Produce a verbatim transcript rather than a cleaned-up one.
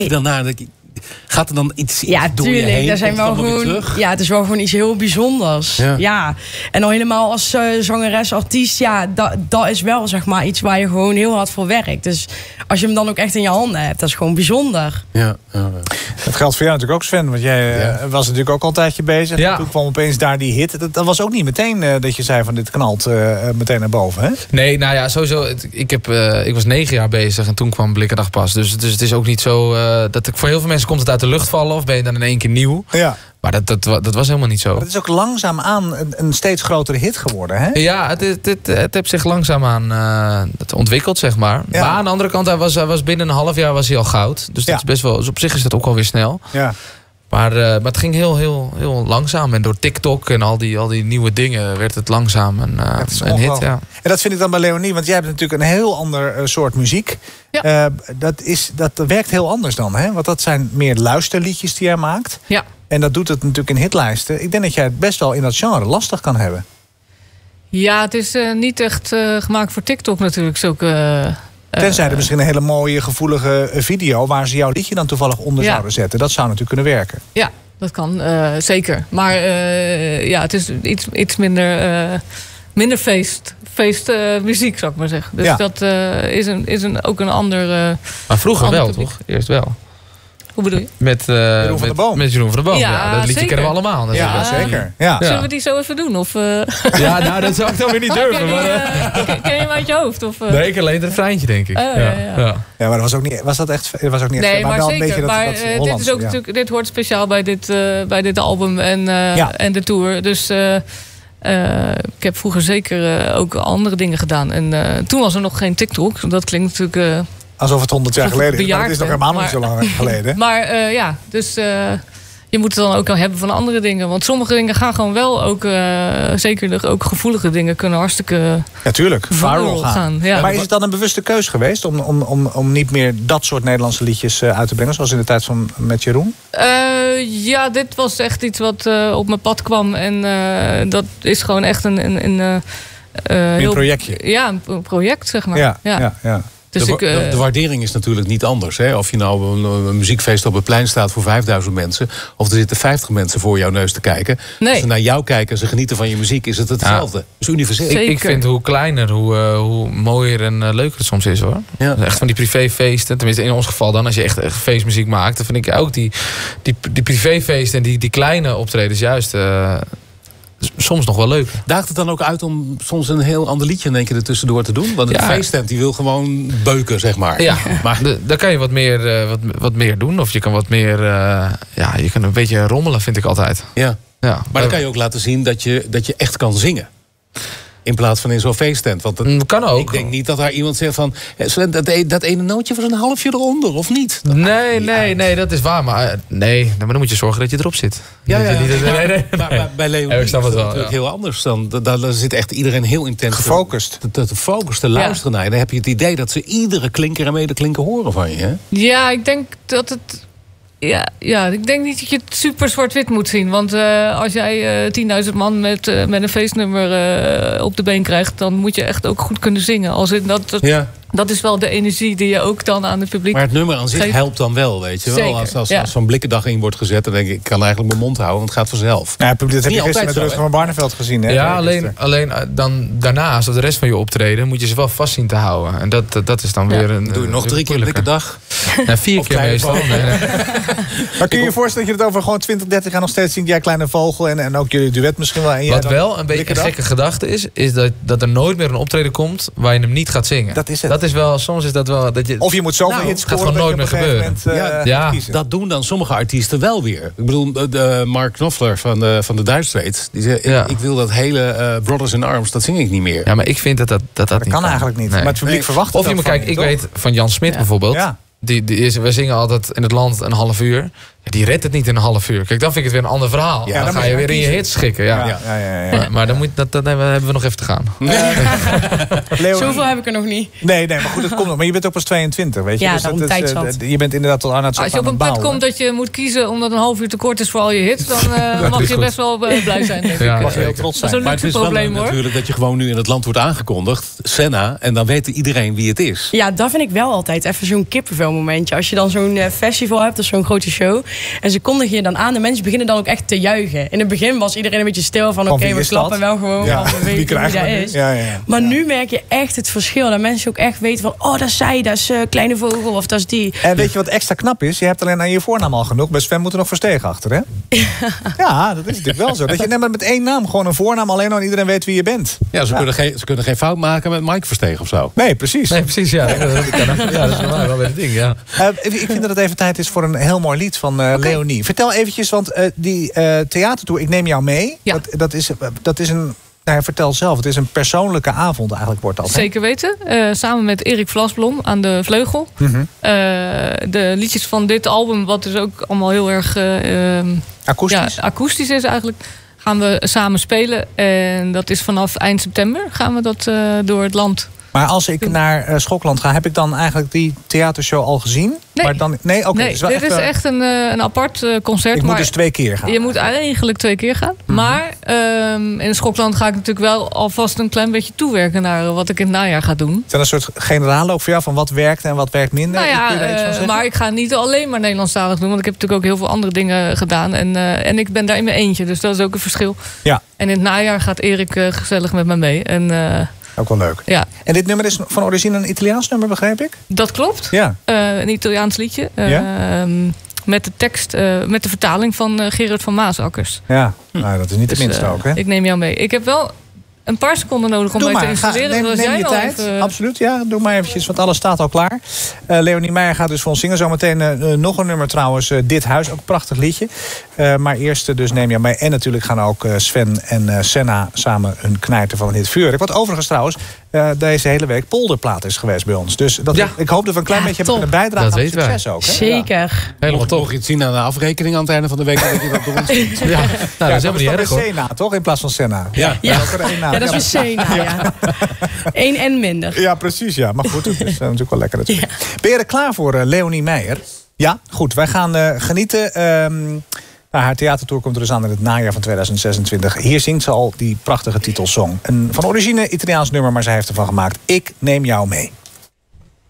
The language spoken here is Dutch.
dan naar... Gaat er dan iets, iets ja, door tuurlijk, je heen? Daar zijn Komt wel het dan gewoon, weer terug? ja, het is wel gewoon iets heel bijzonders. Ja. Ja. En dan helemaal als uh, zangeres, artiest, ja, dat, dat is wel zeg maar iets waar je gewoon heel hard voor werkt. Dus als je hem dan ook echt in je handen hebt, dat is gewoon bijzonder. Ja, ja, ja. Dat geldt voor jou natuurlijk ook, Sven. Want jij uh, Ja. was natuurlijk ook al een tijdje bezig. Ja. En toen kwam opeens daar die hit. Dat, dat was ook niet meteen uh, dat je zei van dit knalt uh, meteen naar boven, hè? Nee, nou ja, sowieso. Het, ik, heb, uh, ik was negen jaar bezig en toen kwam Blikkendag pas. Dus, dus het is ook niet zo... Uh, dat ik, voor heel veel mensen komt het uit de lucht vallen of ben je dan in één keer nieuw. Ja. Maar dat, dat, dat was helemaal niet zo. Maar het is ook langzaamaan een, een steeds grotere hit geworden, hè? Ja, het, het, het, het heeft zich langzaamaan uh, het ontwikkeld, zeg maar. Ja. Maar aan de andere kant, hij was, hij was binnen een half jaar was hij al goud. Dus, dat Ja. is best wel, dus op zich is dat ook alweer snel. Ja. Maar, uh, maar het ging heel, heel, heel langzaam. En door TikTok en al die, al die nieuwe dingen werd het langzaam een, uh, Het is een hit. ongelooflijk. Ja. En dat vind ik dan bij Leonie, want jij hebt natuurlijk een heel ander uh, soort muziek. Ja. Uh, dat, is, dat werkt heel anders dan, hè? Want dat zijn meer luisterliedjes die jij maakt. Ja. En dat doet het natuurlijk in hitlijsten. Ik denk dat jij het best wel in dat genre lastig kan hebben. Ja, het is uh, niet echt uh, gemaakt voor TikTok natuurlijk. Zulke, uh, Tenzij er misschien een hele mooie, gevoelige video waar ze jouw liedje dan toevallig onder Ja. zouden zetten. Dat zou natuurlijk kunnen werken. Ja, dat kan, uh, zeker. Maar uh, ja, het is iets, iets minder, uh, minder feest, feest uh, muziek, zou ik maar zeggen. Dus Ja. dat uh, is, een, is een, ook een ander... Uh, Maar vroeger ander wel, publiek. toch? Eerst wel. Hoe bedoel je? Met, uh, Jeroen van met, der Boom. met Jeroen van der Boom. Ja, Ja, dat liedje zeker. kennen we allemaal. Dat Ja, is wel- zeker. Ja. Ja. Zullen we die zo even doen? Of, uh, Ja, nou, dat zou ik dan weer niet durven. ken, je, Maar, uh, uh, ken, ken je hem uit je hoofd? Of, uh? nee, ik alleen het refreintje, denk ik. Oh, ja, ja. Ja. Ja, maar dat was ook niet, was dat echt, dat was ook niet echt, Nee, maar, wel zeker. een beetje dat, maar dat uh, dit Hollandse, is ook ja. natuurlijk, dit hoort speciaal bij dit, uh, bij dit album en, uh, Ja. en de tour. Dus uh, uh, ik heb vroeger zeker uh, ook andere dingen gedaan. En uh, toen was er nog geen TikTok. Dat klinkt natuurlijk. Uh, Alsof het honderd jaar alsof ik geleden is. Maar het is nog bejaard helemaal ben, niet zo lang geleden. maar uh, ja, dus uh, je moet het dan ook al hebben van andere dingen. Want sommige dingen gaan gewoon wel ook, uh, zeker de ook gevoelige dingen, kunnen hartstikke Ja, tuurlijk. Viral gaan. gaan. Ja. Maar is het dan een bewuste keus geweest om, om, om, om niet meer dat soort Nederlandse liedjes uh, uit te brengen? Zoals in de tijd van met Jeroen? Uh, ja, dit was echt iets wat uh, op mijn pad kwam. En uh, dat is gewoon echt een... een, een uh, uh, Een projectje. Ja, een pro- project, zeg maar. Ja, ja. ja, ja. Dus de, ik, uh, de, de waardering is natuurlijk niet anders. Hè? Of je nou een, een muziekfeest op het plein staat voor vijfduizend mensen, of er zitten vijftig mensen voor jouw neus te kijken. Nee. Als ze naar jou kijken en ze genieten van je muziek, is het hetzelfde. Het is universeel. Zeker. Ik, ik vind hoe kleiner, hoe, uh, hoe mooier en uh, leuker het soms is, hoor. Ja. Echt van die privéfeesten. Tenminste, in ons geval dan, als je echt, echt feestmuziek maakt, dan vind ik ook die, die, die privéfeesten en die, die kleine optredens juist uh, soms nog wel leuk. Daagt het dan ook uit om soms een heel ander liedje in één keer ertussendoor te doen? Want een Ja. feesttent die wil gewoon beuken, zeg maar. Ja, Maar maar de, daar kan je wat meer, uh, wat, wat meer doen. Of je kan wat meer, uh, ja, je kan een beetje rommelen, vind ik altijd. ja. Ja. Maar dan kan je ook laten zien dat je, dat je echt kan zingen. In plaats van in zo'n feesttent. Want dat, Mm, kan ook. ik denk niet dat daar iemand zegt van, eh, Sven, dat, e- dat ene nootje was een halfje eronder, of niet? Dat maakt Nee, niet nee, uit. nee, dat is waar. Maar uh, nee, maar dan moet je zorgen dat je erop zit. Ja, Dat ja, je niet- ja. nee, nee, Maar, maar bij Leonie Ja, ik is snap dat het wel, natuurlijk ja. heel anders dan. Daar, daar zit echt iedereen heel intens Gefocust. Te, te, te focus, te luisteren naar je. Dan heb je het idee dat ze iedere klinker en medeklinker horen van je. Hè? ja, ik denk dat het... Ja, ja, ik denk niet dat je het super zwart-wit moet zien. Want uh, als jij uh, tienduizend man met, uh, met een feestnummer uh, op de been krijgt, dan moet je echt ook goed kunnen zingen. Als in dat, dat, Ja. dat is wel de energie die je ook dan aan het publiek... Maar het nummer aan zich Geef- helpt dan wel, weet je wel. Zeker, Als, als, ja. als zo'n blikkendag in wordt gezet, dan denk ik, ik kan eigenlijk mijn mond houden, want het gaat vanzelf. Nou, dat heb je Niet gisteren altijd met zo, Rutger hè? van Barneveld gezien. Hè? Ja, alleen, Gisteren. alleen uh, dan daarnaast, of de rest van je optreden, moet je ze wel vast zien te houden. En dat, dat, dat is dan Ja. weer een. Doe je nog uh, drie keer moeilijker. blikkendag? Ja, vier Of keer kleine meestal. vogel. Nee, nee. Maar kun je je voorstellen dat je het over gewoon twintig, dertig jaar nog steeds ziet? Jij Kleine Vogel en, en ook jullie duet misschien wel. En jij Wat dan wel een beetje een Blikkendag? gekke gedachte is, is dat, dat er nooit meer een optreden komt waar je hem niet gaat zingen. Dat is het. Dat is wel, soms is dat wel. Dat je, Of je moet zoveel Nou, hits gaat scoren gewoon dat je nooit op een meer gegeven moment gebeuren. uh, Ja, gaat kiezen. Dat doen dan sommige artiesten wel weer. Ik bedoel, de, de Mark Knopfler van de, van de Dire Straits, die zei, Ja. ik, ik wil dat hele uh, Brothers in Arms, dat zing ik niet meer. ja, maar ik vind dat dat, dat, dat Dat niet kan eigenlijk niet. Nee. Maar het publiek Nee. verwacht het Of je ook moet van kijken, ik toch? weet van Jan Smit Ja. bijvoorbeeld. Ja. Die, die is, we zingen altijd in het land een half uur. Ja, die redt het niet in een half uur. Kijk, dan vind ik het weer een ander verhaal. Ja, dan, dan ga moet je je weer in je kiezen. hits schikken. Ja. Ja, ja, ja, ja. Maar, maar dan moet, dat, dat hebben we nog even te gaan. Leonie. Zoveel heb ik er nog niet. Nee, nee, maar goed, het komt nog. Maar je bent ook pas tweeëntwintig, weet je. Ja, dus daarom dat is, tijd eh, zat. je bent inderdaad tot aan het Als je op een punt komt dat je moet kiezen omdat een half uur te kort is voor al je hits, dan uh, mag is je goed. best wel uh, blij zijn, denk Ja, ik. mag je heel zeker. trots Dat zijn. is Maar een het is luxe wel probleem, hoor. natuurlijk dat je gewoon nu in het land wordt aangekondigd. Senna. En dan weet iedereen wie het is. Ja, dat vind ik wel altijd even zo'n kippenvel momentje. Als je dan zo'n uh, festival hebt of zo'n grote show. En ze kondigen je dan aan. De mensen beginnen dan ook echt te juichen. In het begin was iedereen een beetje stil van Van oké, wie we is klappen dat? wel gewoon. Ja, Van, we wie weten krijgen wie we dat nu? is. Ja, ja, ja. Maar Ja. nu merk je echt het verschil. Dat mensen ook echt weten van oh, dat is zij, dat is uh, Kleine Vogel of dat is die. En weet je wat extra knap is? Je hebt alleen aan je voornaam al genoeg. Bij Sven moet er nog verstegen achter, hè? Ja, dat is natuurlijk wel zo. Dat je net met één naam, gewoon een voornaam alleen al en iedereen weet wie je bent. Ja, ze, Kunnen geen, ze kunnen geen fout maken met Mike Verstegen of zo. Nee, precies. Nee, precies. Ja, dat, dat, kan, ja, dat is normaal wel weer het ding. Ja. Uh, ik ik vind dat het even tijd is voor een heel mooi lied van uh, Leonie. Vertel eventjes, want uh, die uh, theatertour, ik neem jou mee. Ja. Dat, dat, is, uh, dat is een, nou, vertel zelf, het is een persoonlijke avond eigenlijk wordt dat. hè? Zeker weten. Uh, samen met Erik Vlasblom aan de vleugel. Mhm. Uh, de liedjes van dit album, wat dus ook allemaal heel erg uh, um, Akoestisch? ja, akoestisch is eigenlijk, gaan we samen spelen. En dat is vanaf eind september gaan we dat uh, door het land. Maar als ik naar uh, Schokland ga, heb ik dan eigenlijk die theatershow al gezien? Nee. Maar dan, nee, oké. nee, het is wel dit is uh, echt een, uh, een apart uh, concert. Ik maar moet dus twee keer gaan. je moet eigenlijk twee keer gaan. Mhm. Maar um, in Schokland ga ik natuurlijk wel alvast een klein beetje toewerken naar wat ik in het najaar ga doen. Is dat een soort generaalloop voor jou van wat werkt en wat werkt minder? Nou ja, Kun je daar iets van uh, zeggen? maar ik ga niet alleen maar Nederlandstalig doen. Want ik heb natuurlijk ook heel veel andere dingen gedaan. En, uh, en ik ben daar in mijn eentje. Dus dat is ook een verschil. Ja. En in het najaar gaat Erik uh, gezellig met me mee. En uh, Ook wel leuk. ja, En dit nummer is van origine een Italiaans nummer, begreep ik? dat klopt. Ja. Uh, een Italiaans liedje. Uh, Ja? um, met de tekst, uh, met de vertaling van uh, Gerard van Maasakkers. Ja, nou, dat is niet de Dus, minste uh, ook, hè? ik neem jou mee. Ik heb wel een paar seconden nodig om Doe mij maar, te ga, installeren. neem, Dus als neem jij je wel tijd. even- Absoluut, ja. Doe maar eventjes, want alles staat al klaar. Uh, Leonie Meijer gaat dus voor ons zingen. Zometeen uh, nog een nummer trouwens, uh, Dit Huis. Ook een prachtig liedje. Uh, maar eerst uh, dus neem je mee. En natuurlijk gaan ook uh, Sven en uh, Senna samen hun knijten van dit vuurwerk. Wat overigens trouwens uh, deze hele week polderplaat is geweest bij ons. Dus dat, Ja. ik hoop dat we een klein Ja, beetje top. hebben kunnen bijdragen Dat aan het weten wij. succes ook. Hè? Zeker. Helemaal Mocht, top. mocht je het zien aan de afrekening aan het einde van de week, dan weet je dat door ons niet. Ja, nou, dat Ja, is helemaal niet dan erg, hoor. Senna, toch? In plaats van Senna. Ja. Ja. Dat is er één naam. Ja, dat is een Sena, ja. Eén en minder. Ja, precies. Ja. Maar goed, het is uh, natuurlijk wel lekker natuurlijk. Ben je er klaar voor, uh, Leonie Meijer? Ja, goed. Wij gaan uh, genieten. Um, nou, haar theatertour komt er dus aan in het najaar van tweeduizend zesentwintig. Hier zingt ze al die prachtige titelsong. Een van origine Italiaans nummer, maar zij heeft ervan gemaakt. Ik neem jou mee.